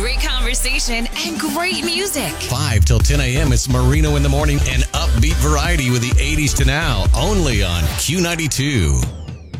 great conversation, and great music. 5 till 10 a.m. It's Marino in the Morning and upbeat variety with the 80s to now, only on Q92.